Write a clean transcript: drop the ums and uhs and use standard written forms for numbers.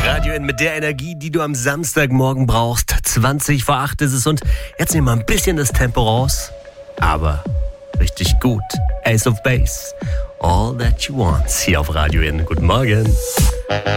Radio N mit der Energie, die du am Samstagmorgen brauchst. 20 vor 8 ist es und jetzt nehmen wir ein bisschen das Tempo raus. Aber richtig gut. Ace of Base. All that you want. Hier auf Radio N. Guten Morgen.